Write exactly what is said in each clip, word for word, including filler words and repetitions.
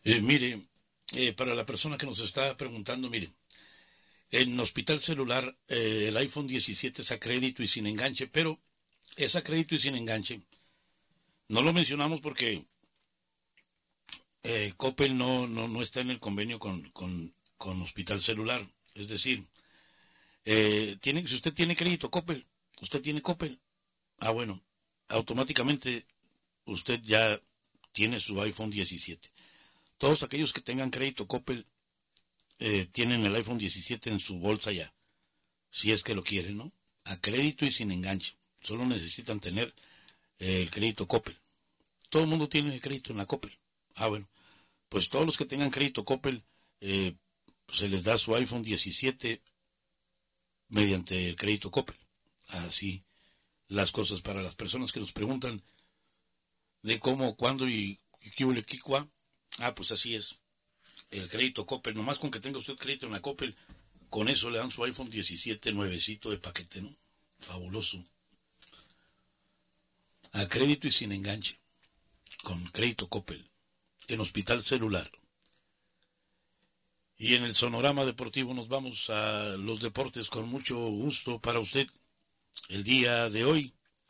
Eh, mire, eh, para la persona que nos está preguntando, mire, en Hospital Celular eh, el iPhone diecisiete es a crédito y sin enganche, pero es a crédito y sin enganche. No lo mencionamos porque eh, Coppel no, no, no está en el convenio con, con, con Hospital Celular. Es decir, eh, tiene, si usted tiene crédito Coppel, usted tiene Coppel, ah bueno, automáticamente usted ya tiene su iPhone diecisiete. Todos aquellos que tengan crédito Coppel eh, tienen el iPhone diecisiete en su bolsa ya, si es que lo quieren, ¿no? A crédito y sin enganche. Solo necesitan tener eh, el crédito Coppel. Todo el mundo tiene crédito en la Coppel. Ah, bueno. Pues todos los que tengan crédito Coppel, eh, se les da su iPhone diecisiete mediante el crédito Coppel. Así las cosas para las personas que nos preguntan de cómo, cuándo y qué huele, qué cuá. Ah, pues así es. El crédito Coppel, nomás con que tenga usted crédito en la Coppel, con eso le dan su iPhone diecisiete nuevecito de paquete, ¿no? Fabuloso. A crédito y sin enganche. Con crédito Coppel. En Hospital Celular. Y en el Sonorama Deportivo nos vamos a los deportes con mucho gusto para usted el día de hoy.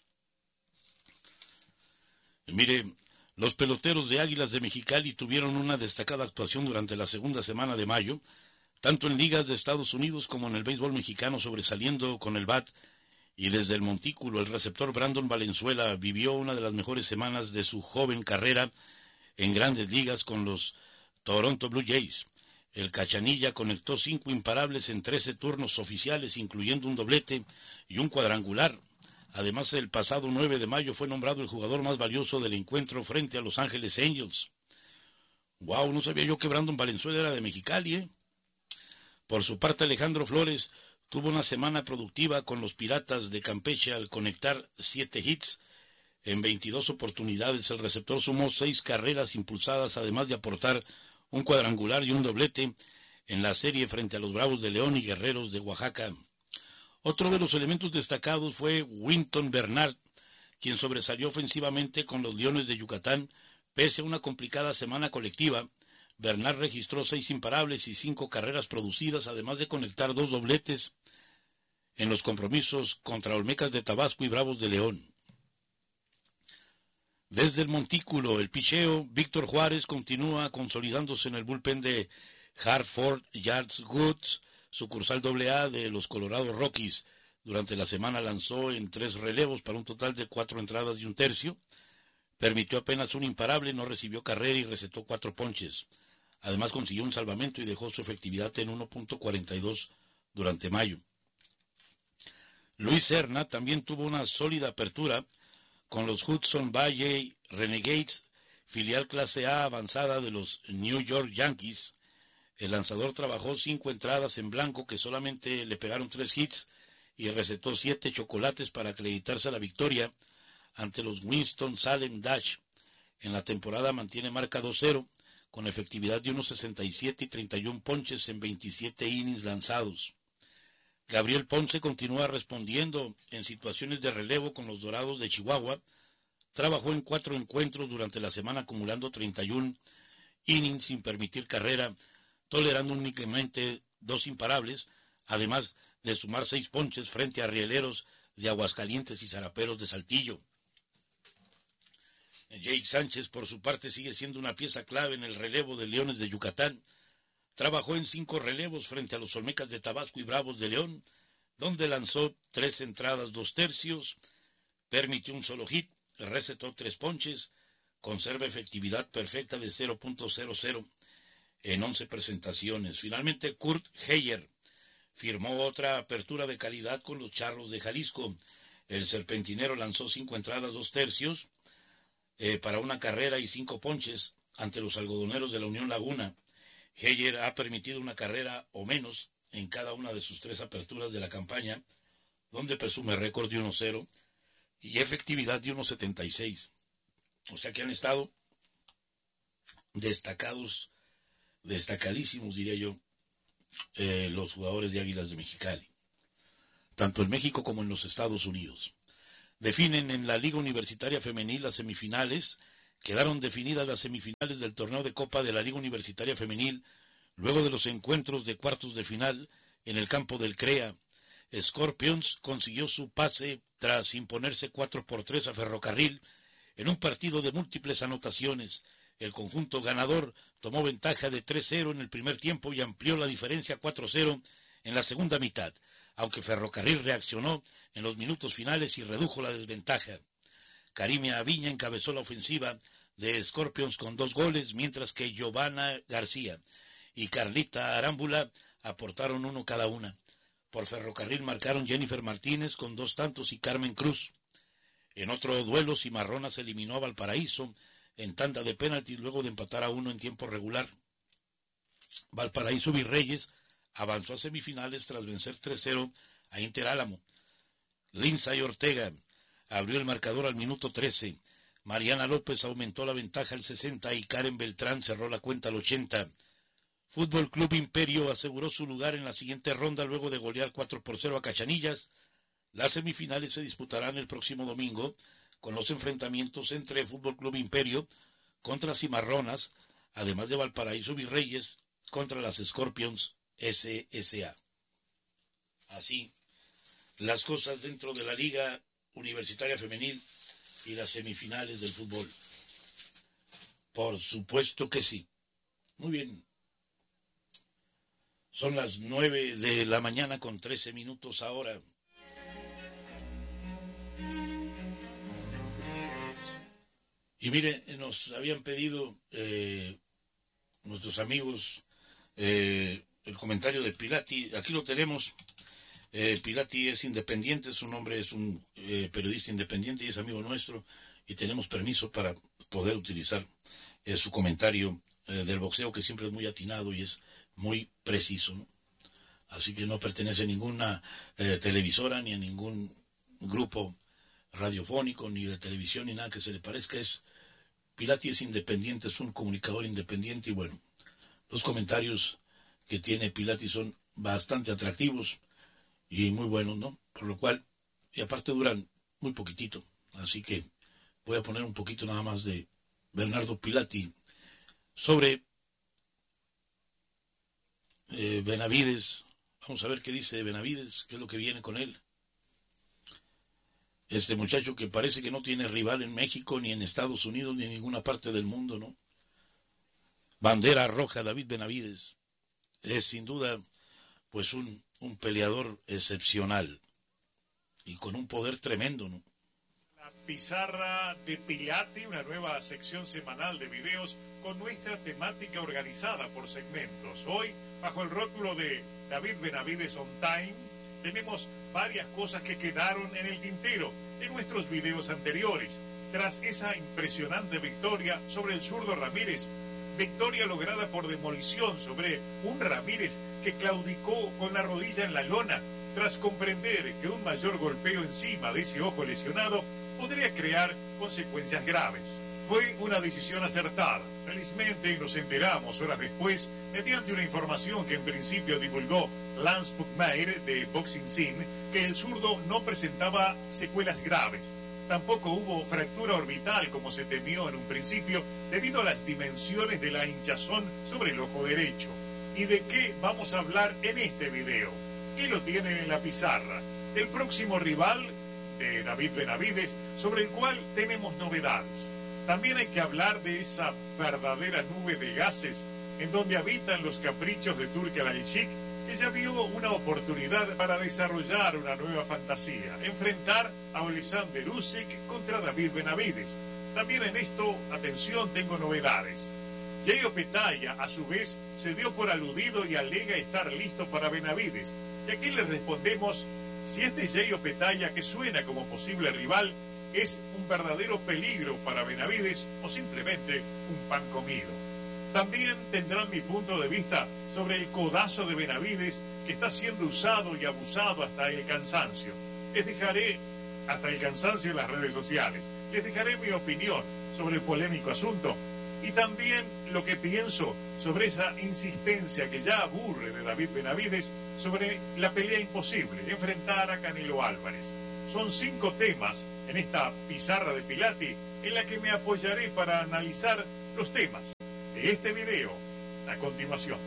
Mire, los peloteros de Águilas de Mexicali tuvieron una destacada actuación durante la segunda semana de mayo, tanto en ligas de Estados Unidos como en el béisbol mexicano, sobresaliendo con el bat, y desde el montículo el receptor Brandon Valenzuela vivió una de las mejores semanas de su joven carrera en grandes ligas con los Toronto Blue Jays. El Cachanilla conectó cinco imparables en trece turnos oficiales, incluyendo un doblete y un cuadrangular. Además, el pasado nueve de mayo fue nombrado el jugador más valioso del encuentro frente a Los Ángeles Angels. Wow, no sabía yo que Brandon Valenzuela era de Mexicali, ¿eh? Por su parte, Alejandro Flores tuvo una semana productiva con los Piratas de Campeche al conectar siete hits. En veintidós oportunidades, el receptor sumó seis carreras impulsadas, además de aportar un cuadrangular y un doblete en la serie frente a los Bravos de León y Guerreros de Oaxaca. Otro de los elementos destacados fue Winton Bernard, quien sobresalió ofensivamente con los Leones de Yucatán. Pese a una complicada semana colectiva, Bernard registró seis imparables y cinco carreras producidas, además de conectar dos dobletes en los compromisos contra Olmecas de Tabasco y Bravos de León. Desde el montículo, el picheo, Víctor Juárez continúa consolidándose en el bullpen de Hartford Yards Woods, sucursal doble A de los Colorado Rockies. Durante la semana lanzó en tres relevos para un total de cuatro entradas y un tercio. Permitió apenas un imparable, no recibió carrera y recetó cuatro ponches. Además consiguió un salvamento y dejó su efectividad en uno punto cuarenta y dos durante mayo. Luis Serna también tuvo una sólida apertura con los Hudson Valley Renegades, filial clase A avanzada de los New York Yankees. El lanzador trabajó cinco entradas en blanco, que solamente le pegaron tres hits, y recetó siete chocolates para acreditarse a la victoria ante los Winston-Salem Dash. En la temporada mantiene marca dos cero, con efectividad de uno punto sesenta y siete y treinta y uno ponches en veintisiete innings lanzados. Gabriel Ponce continúa respondiendo en situaciones de relevo con los Dorados de Chihuahua. Trabajó en cuatro encuentros durante la semana, acumulando treinta y uno innings sin permitir carrera, tolerando únicamente dos imparables, además de sumar seis ponches frente a Rieleros de Aguascalientes y Zaraperos de Saltillo. Jake Sánchez, por su parte, sigue siendo una pieza clave en el relevo de Leones de Yucatán. Trabajó en cinco relevos frente a los Olmecas de Tabasco y Bravos de León, donde lanzó tres entradas, dos tercios, permitió un solo hit, recetó tres ponches, conserva efectividad perfecta de cero punto cero cero en once presentaciones. Finalmente, Kurt Heyer firmó otra apertura de calidad con los Charros de Jalisco. El serpentinero lanzó cinco entradas, dos tercios, eh, para una carrera y cinco ponches ante los algodoneros de la Unión Laguna. Heyer ha permitido una carrera o menos en cada una de sus tres aperturas de la campaña, donde presume récord de uno cero y efectividad de uno setenta y seis. O sea que han estado destacados, destacadísimos, diría yo, eh, los jugadores de Águilas de Mexicali, tanto en México como en los Estados Unidos. Definen en la Liga Universitaria Femenil las semifinales, quedaron definidas las semifinales del torneo de Copa de la Liga Universitaria Femenil, luego de los encuentros de cuartos de final en el campo del CREA. Scorpions consiguió su pase tras imponerse cuatro por tres a Ferrocarril en un partido de múltiples anotaciones. El conjunto ganador tomó ventaja de tres cero en el primer tiempo y amplió la diferencia a cuatro cero en la segunda mitad, aunque Ferrocarril reaccionó en los minutos finales y redujo la desventaja. Karimia Aviña encabezó la ofensiva de Scorpions con dos goles, mientras que Giovanna García y Carlita Arámbula aportaron uno cada una. Por Ferrocarril marcaron Jennifer Martínez con dos tantos y Carmen Cruz. En otro duelo, Cimarronas eliminó a Valparaíso en tanda de penaltis luego de empatar a uno en tiempo regular. Valparaíso Virreyes avanzó a semifinales tras vencer tres cero a Interálamo. Lindsay Ortega abrió el marcador al minuto trece. Mariana López aumentó la ventaja al sesenta y Karen Beltrán cerró la cuenta al ochenta. Fútbol Club Imperio aseguró su lugar en la siguiente ronda luego de golear cuatro por cero a Cachanillas. Las semifinales se disputarán el próximo domingo con los enfrentamientos entre Fútbol Club Imperio contra Cimarronas, además de Valparaíso Virreyes contra las Scorpions S S A. Así, las cosas dentro de la Liga Universitaria Femenil y las semifinales del fútbol. Por supuesto que sí. Muy bien. Son las nueve de la mañana con trece minutos ahora. Y mire, nos habían pedido eh, nuestros amigos eh, el comentario de Pilati. Aquí lo tenemos. Eh, Pilati es independiente, su nombre es un eh, periodista independiente y es amigo nuestro. Y tenemos permiso para poder utilizar eh, su comentario eh, del boxeo, que siempre es muy atinado y es muy preciso, ¿no? Así que no pertenece a ninguna eh, televisora ni a ningún grupo radiofónico ni de televisión ni nada que se le parezca. Es Pilati es independiente, es un comunicador independiente y bueno, los comentarios que tiene Pilati son bastante atractivos y muy buenos, ¿no? Por lo cual, y aparte duran muy poquitito, así que voy a poner un poquito nada más de Bernardo Pilati sobre Eh, Benavides. Vamos a ver qué dice de Benavides, qué es lo que viene con él. Este muchacho que parece que no tiene rival en México, ni en Estados Unidos, ni en ninguna parte del mundo, ¿no? Bandera roja, David Benavides. Es sin duda, pues, un, un peleador excepcional y con un poder tremendo, ¿no? La pizarra de Pilati, una nueva sección semanal de videos con nuestra temática organizada por segmentos. Hoy, bajo el rótulo de David Benavides On Time, tenemos varias cosas que quedaron en el tintero de nuestros videos anteriores. Tras esa impresionante victoria sobre el zurdo Ramírez, victoria lograda por demolición sobre un Ramírez que claudicó con la rodilla en la lona, tras comprender que un mayor golpeo encima de ese ojo lesionado podría crear consecuencias graves. Fue una decisión acertada. Felizmente nos enteramos horas después, mediante una información que en principio divulgó Lance Puckmeyer de Boxing Scene, que el zurdo no presentaba secuelas graves. Tampoco hubo fractura orbital como se temió en un principio, debido a las dimensiones de la hinchazón sobre el ojo derecho. ¿Y de qué vamos a hablar en este video? ¿Qué lo tienen en la pizarra? Del próximo rival de David Benavides, sobre el cual tenemos novedades. También hay que hablar de esa verdadera nube de gases en donde habitan los caprichos de Turki Al-Sheikh, que ya vio una oportunidad para desarrollar una nueva fantasía, enfrentar a Alexander Usyk contra David Benavides. También en esto, atención, tengo novedades. Jay Opetaia, a su vez, se dio por aludido y alega estar listo para Benavides. Y aquí le respondemos si este Jay Opetaia, que suena como posible rival, es un verdadero peligro para Benavides o simplemente un pan comido. También tendrán mi punto de vista sobre el codazo de Benavides, que está siendo usado y abusado hasta el cansancio. Les dejaré hasta el cansancio en las redes sociales. Les dejaré mi opinión sobre el polémico asunto y también lo que pienso sobre esa insistencia que ya aburre de David Benavides sobre la pelea imposible, enfrentar a Canelo Álvarez. Son cinco temas en esta pizarra de Pilati en la que me apoyaré para analizar los temas de este video a continuación.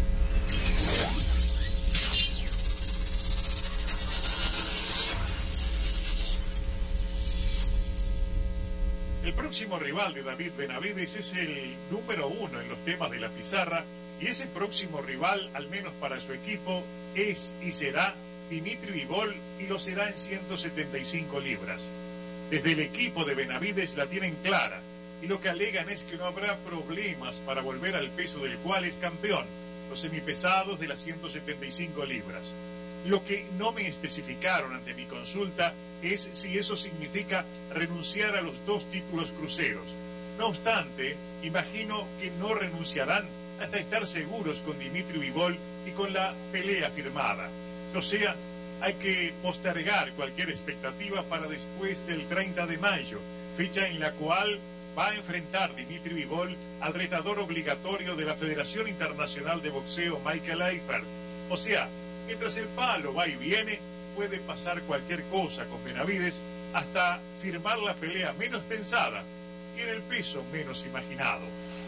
El próximo rival de David Benavides es el número uno en los temas de la pizarra, y ese próximo rival, al menos para su equipo, es y será Dimitri Bivol, y lo será en ciento setenta y cinco libras. Desde el equipo de Benavides la tienen clara, y lo que alegan es que no habrá problemas para volver al peso del cual es campeón, los semipesados de las ciento setenta y cinco libras. Lo que no me especificaron ante mi consulta es si eso significa renunciar a los dos títulos cruceros. No obstante, imagino que no renunciarán hasta estar seguros con Dimitri Bivol y con la pelea firmada. O sea, hay que postergar cualquier expectativa para después del treinta de mayo, fecha en la cual va a enfrentar Dimitri Bivol al retador obligatorio de la Federación Internacional de Boxeo, Michael Eifert. O sea, mientras el palo va y viene, puede pasar cualquier cosa con Benavides hasta firmar la pelea menos pensada y en el peso menos imaginado.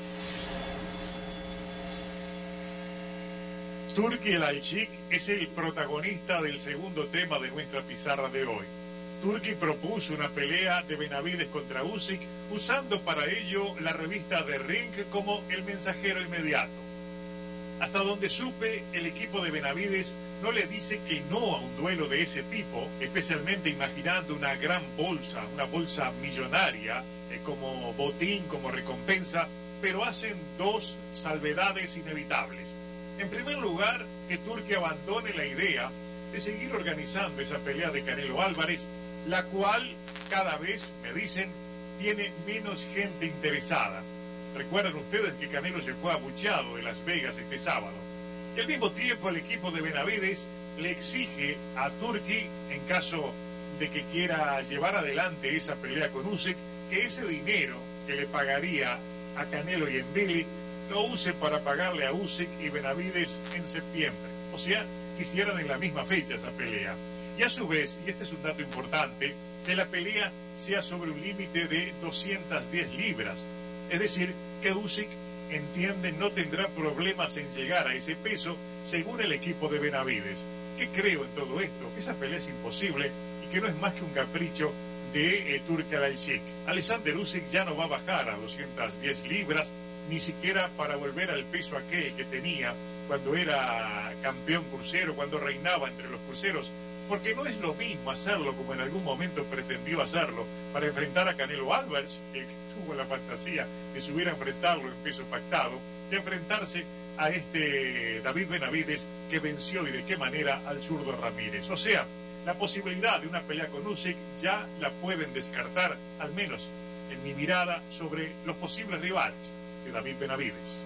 Turki El Alchik es el protagonista del segundo tema de nuestra pizarra de hoy. Turki propuso una pelea de Benavides contra Usyk, usando para ello la revista The Ring como el mensajero inmediato. Hasta donde supe, el equipo de Benavides no le dice que no a un duelo de ese tipo, especialmente imaginando una gran bolsa, una bolsa millonaria, eh, como botín, como recompensa, pero hacen dos salvedades inevitables. En primer lugar, que Turki abandone la idea de seguir organizando esa pelea de Canelo Álvarez, la cual cada vez, me dicen, tiene menos gente interesada. Recuerdan ustedes que Canelo se fue abucheado de Las Vegas este sábado. Y al mismo tiempo el equipo de Benavides le exige a Turki, en caso de que quiera llevar adelante esa pelea con Usyk, que ese dinero que le pagaría a Canelo y Mbili lo use para pagarle a Usyk y Benavides en septiembre. O sea, quisieran en la misma fecha esa pelea. Y a su vez, y este es un dato importante, que la pelea sea sobre un límite de doscientas diez libras. Es decir, que Usyk, entiende, no tendrá problemas en llegar a ese peso, según el equipo de Benavides. ¿Qué creo en todo esto? Que esa pelea es imposible y que no es más que un capricho de eh, Turki El Alchik. Alexander Usyk ya no va a bajar a doscientas diez libras, ni siquiera para volver al peso aquel que tenía cuando era campeón crucero, cuando reinaba entre los cruceros, porque no es lo mismo hacerlo como en algún momento pretendió hacerlo para enfrentar a Canelo Álvarez, que tuvo la fantasía de subir a enfrentarlo en peso pactado, de enfrentarse a este David Benavides, que venció y de qué manera al zurdo Ramírez. O sea, la posibilidad de una pelea con Usyk ya la pueden descartar, al menos en mi mirada, sobre los posibles rivales de David Benavides.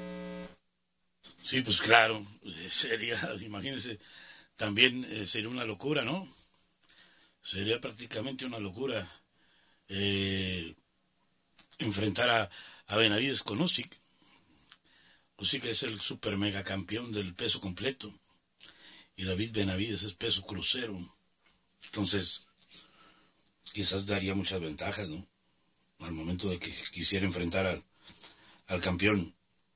Sí, pues claro, sería, imagínense, también eh, sería una locura, ¿no? Sería prácticamente una locura eh, enfrentar a, a Benavides con Usyk. Usyk es el super mega campeón del peso completo y David Benavides es peso crucero. Entonces, quizás daría muchas ventajas, ¿no? Al momento de que quisiera enfrentar a, al campeón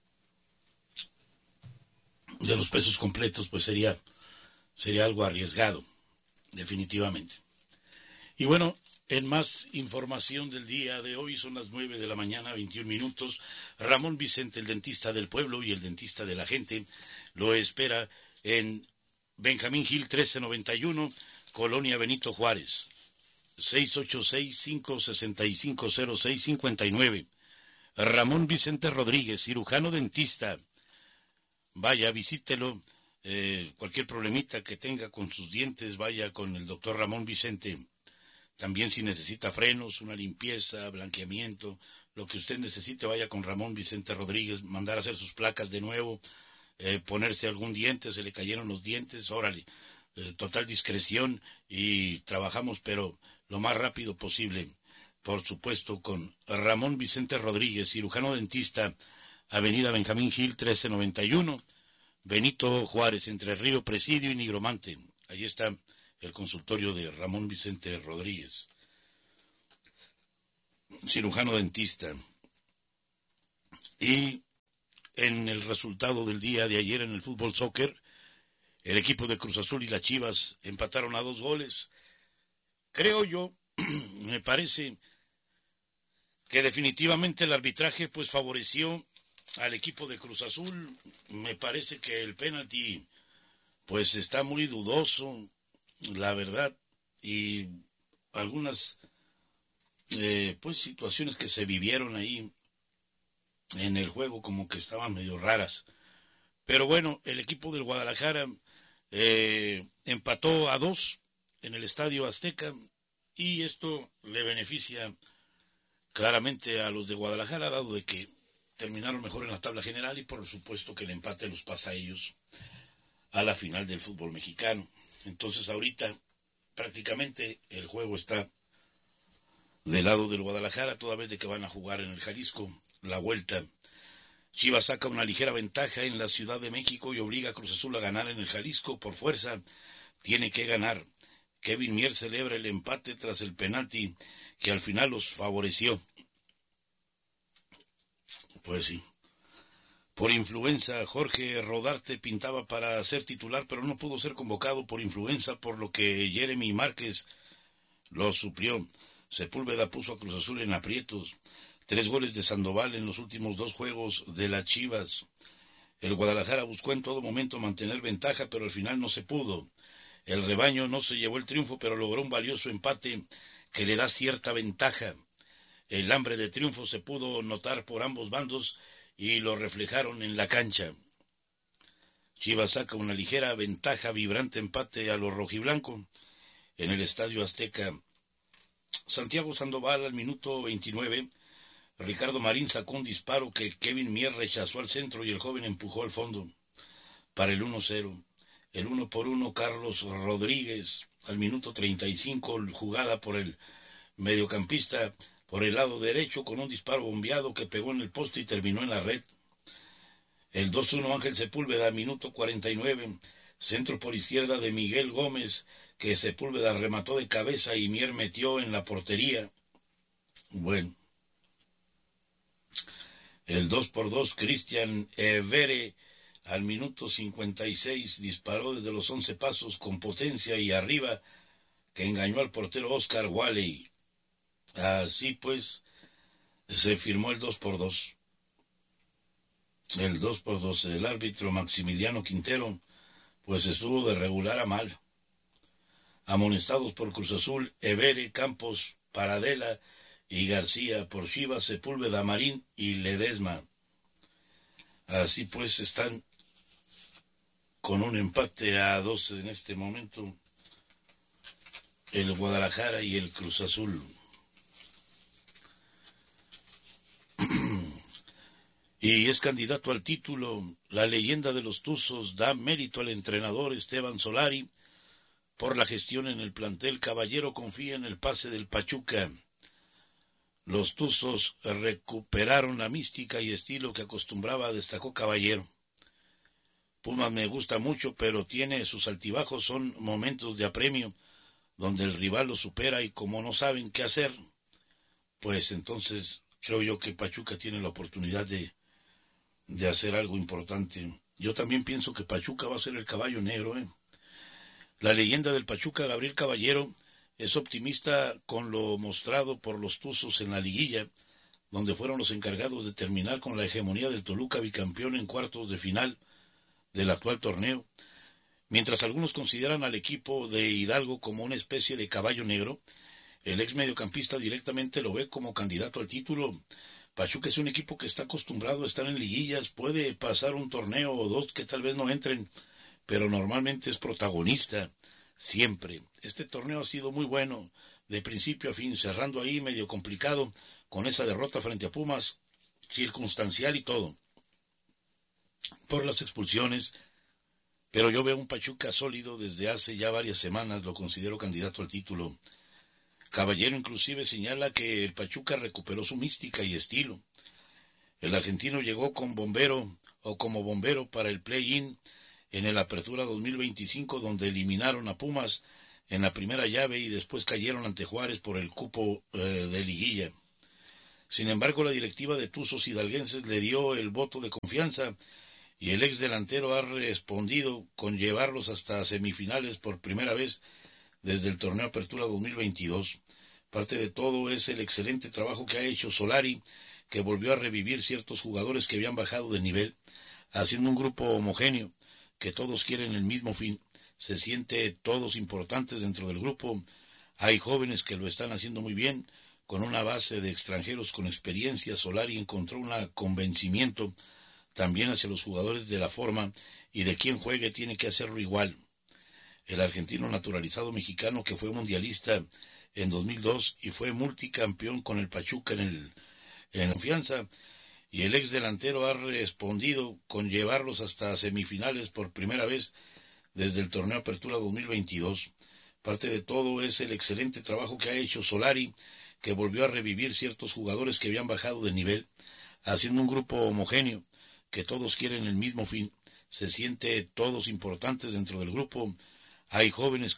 de los pesos completos, pues sería, sería algo arriesgado, definitivamente. Y bueno, en más información del día de hoy, son las nueve de la mañana, veintiún minutos. Ramón Vicente, el dentista del pueblo y el dentista de la gente, lo espera en Benjamín Gil trece noventa y uno, Colonia Benito Juárez, seis ocho seis, cinco seis cinco, cero seis cinco nueve. Ramón Vicente Rodríguez, cirujano dentista. Vaya, visítelo, eh, cualquier problemita que tenga con sus dientes, vaya con el doctor Ramón Vicente. También si necesita frenos, una limpieza, blanqueamiento, lo que usted necesite, vaya con Ramón Vicente Rodríguez, mandar a hacer sus placas de nuevo, eh, ponerse algún diente, se le cayeron los dientes, órale, eh, total discreción y trabajamos, pero lo más rápido posible, por supuesto, con Ramón Vicente Rodríguez, cirujano dentista, Avenida Benjamín Gil trece noventa y uno, Benito Juárez, entre Río Presidio y Nigromante. Ahí está el consultorio de Ramón Vicente Rodríguez. cirujano dentista. Y en el resultado del día de ayer en el fútbol soccer, el equipo de Cruz Azul y las Chivas empataron a dos goles. Creo yo, me parece que definitivamente el arbitraje pues favoreció al equipo de Cruz Azul. Me parece que el penalti pues está muy dudoso, la verdad, y algunas eh, pues situaciones que se vivieron ahí en el juego como que estaban medio raras. Pero bueno, el equipo del Guadalajara eh, empató a dos en el Estadio Azteca y esto le beneficia claramente a los de Guadalajara, dado de que terminaron mejor en la tabla general y por supuesto que el empate los pasa a ellos a la final del fútbol mexicano. Entonces ahorita prácticamente el juego está del lado del Guadalajara, toda vez de que van a jugar en el Jalisco la vuelta. Chivas saca una ligera ventaja en la Ciudad de México y obliga a Cruz Azul a ganar en el Jalisco. Por fuerza tiene que ganar. Kevin Mier celebra el empate tras el penalti que al final los favoreció. Pues sí. Por influenza, Jorge Rodarte pintaba para ser titular, pero no pudo ser convocado por influenza, por lo que Jeremy Márquez lo suplió. Sepúlveda puso a Cruz Azul en aprietos. Tres goles de Sandoval en los últimos dos juegos de las Chivas. El Guadalajara buscó en todo momento mantener ventaja, pero al final no se pudo. El rebaño no se llevó el triunfo, pero logró un valioso empate que le da cierta ventaja. El hambre de triunfo se pudo notar por ambos bandos y lo reflejaron en la cancha. Chivas saca una ligera ventaja, vibrante empate a los rojiblancos en el Estadio Azteca. Santiago Sandoval al minuto veintinueve. Ricardo Marín sacó un disparo que Kevin Mier rechazó al centro y el joven empujó al fondo para el uno cero. El uno por uno, Carlos Rodríguez al minuto treinta y cinco, jugada por el mediocampista por el lado derecho con un disparo bombeado que pegó en el poste y terminó en la red. El dos uno, Ángel Sepúlveda al minuto cuarenta y nueve, centro por izquierda de Miguel Gómez que Sepúlveda remató de cabeza y Mier metió en la portería. Bueno. El dos por dos, Cristian Evere al minuto cincuenta y seis disparó desde los once pasos con potencia y arriba que engañó al portero Oscar Walley. Así pues se firmó el dos por dos. El dos por dos. El árbitro Maximiliano Quintero pues estuvo de regular a mal. Amonestados por Cruz Azul, Evere, Campos, Paradela y García, por Chivas, Sepúlveda, Marín y Ledesma. Así pues están con un empate a dos en este momento el Guadalajara y el Cruz Azul. Y es candidato al título. La leyenda de los Tuzos da mérito al entrenador Esteban Solari por la gestión en el plantel. Caballero confía en el pase del Pachuca. Los Tuzos recuperaron la mística y estilo que acostumbraba, destacó Caballero. Pumas me gusta mucho, pero tiene sus altibajos, son momentos de apremio, donde el rival lo supera y como no saben qué hacer, pues entonces creo yo que Pachuca tiene la oportunidad de, de hacer algo importante. Yo también pienso que Pachuca va a ser el caballo negro, ¿eh? La leyenda del Pachuca, Gabriel Caballero, es optimista con lo mostrado por los Tuzos en la liguilla, donde fueron los encargados de terminar con la hegemonía del Toluca, bicampeón en cuartos de final del actual torneo. Mientras algunos consideran al equipo de Hidalgo como una especie de caballo negro, el ex mediocampista directamente lo ve como candidato al título. Pachuca es un equipo que está acostumbrado a estar en liguillas, puede pasar un torneo o dos que tal vez no entren, pero normalmente es protagonista. Siempre. Este torneo ha sido muy bueno, de principio a fin, cerrando ahí medio complicado, con esa derrota frente a Pumas, circunstancial y todo, por las expulsiones, pero yo veo un Pachuca sólido desde hace ya varias semanas, lo considero candidato al título. Caballero inclusive señala que el Pachuca recuperó su mística y estilo. El argentino llegó con bombero o como bombero para el play-in en el Apertura dos mil veinticinco, donde eliminaron a Pumas en la primera llave y después cayeron ante Juárez por el cupo eh, de liguilla. Sin embargo, la directiva de Tuzos Hidalguenses le dio el voto de confianza y el ex delantero ha respondido con llevarlos hasta semifinales por primera vez desde el torneo Apertura dos mil veintidós. Parte de todo es el excelente trabajo que ha hecho Solari, que volvió a revivir ciertos jugadores que habían bajado de nivel, haciendo un grupo homogéneo, que todos quieren el mismo fin. Se siente todos importantes dentro del grupo. Hay jóvenes que lo están haciendo muy bien, con una base de extranjeros con experiencia. Solari encontró un convencimiento también hacia los jugadores de la forma y de quien juegue tiene que hacerlo igual. El argentino naturalizado mexicano que fue mundialista en dos mil dos y fue multicampeón con el Pachuca en el en confianza, y el ex delantero ha respondido con llevarlos hasta semifinales por primera vez desde el torneo Apertura dos mil veintidós. Parte de todo es el excelente trabajo que ha hecho Solari, que volvió a revivir ciertos jugadores que habían bajado de nivel, haciendo un grupo homogéneo, que todos quieren el mismo fin. Se siente todos importantes dentro del grupo. Hay jóvenes que